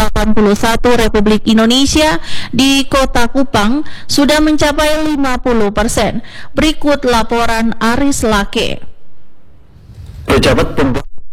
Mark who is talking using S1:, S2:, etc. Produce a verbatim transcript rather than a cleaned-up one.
S1: delapan puluh satu Republik Indonesia di Kota Kupang sudah mencapai lima puluh persen. Berikut laporan Aris Lake.
S2: Pejabat Pembangunan